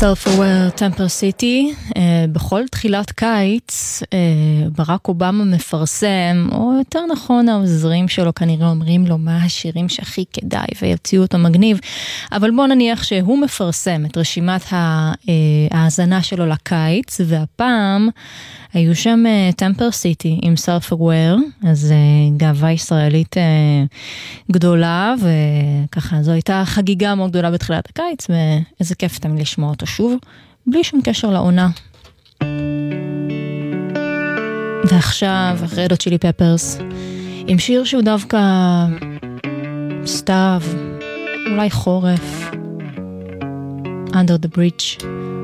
Self-Aware Temper City. בכל תחילת קיץ ברק אובמה מפרסם, או יותר נכון העוזרים שלו כנראה אומרים לו מה השירים שהכי כדאי ויוציאו אותו מגניב, אבל בוא נניח שהוא מפרסם את רשימת ההאזנה שלו לקיץ, והפעם היו שם Temper City עם Self-Aware, אז גאווה ישראלית גדולה, וככה זו הייתה חגיגה מאוד גדולה בתחילת הקיץ, ואיזה כיף תמיד לשמוע אותו שוב, בלי שום קשר לעונה. ועכשיו, אחרי רד צ'ילי פפרס, עם שיר שהוא דווקא סתיו, אולי חורף, Under the Bridge.